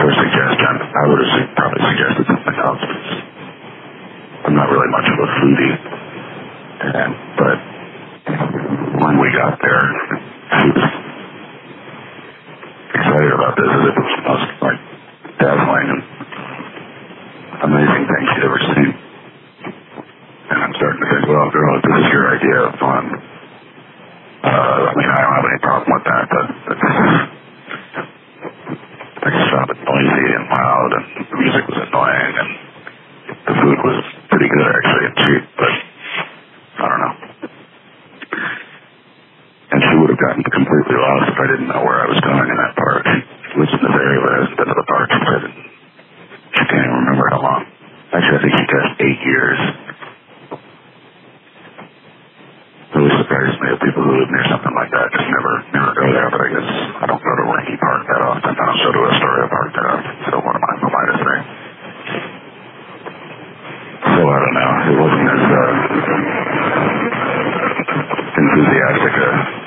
her suggestion, I would have probably suggested something else. I'm not really much of a foodie, but when we got there, she was excited about this as if it was the most dazzling and amazing thing she'd ever seen. And I'm starting to think, well, girl, if this is your idea of fun, I don't have any problem with that, but I just found it noisy and loud, and the music was annoying, and the food was pretty good, actually, and cheap, but I don't know. And she would have gotten completely lost if I didn't know where I was going in that park. She lives in this area but hasn't been to the park. She can't even remember how long. Actually, I think she passed 8 years. It really surprises me that people who live near something like that just never go there, but I guess I don't go to Linky Park that often. I don't go to Astoria Park that often, so what am I to say? So I don't know. It wasn't as enthusiastic a